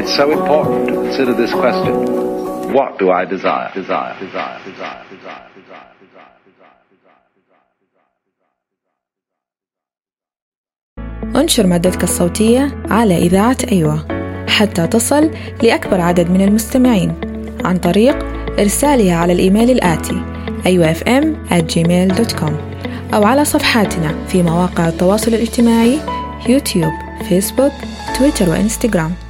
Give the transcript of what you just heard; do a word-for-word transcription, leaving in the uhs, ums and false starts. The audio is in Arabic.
It's so important to consider this question. What do I desire? Desire, desire, desire, desire, desire, desire, desire. انشر مادتك الصوتية على إذاعة أيوة حتى تصل لأكبر عدد من المستمعين عن طريق إرسالها على الإيميل الآتي أيوة إف إم آت جيميل دوت كوم أو على صفحاتنا في مواقع التواصل الاجتماعي يوتيوب، فيسبوك، تويتر وإنستغرام.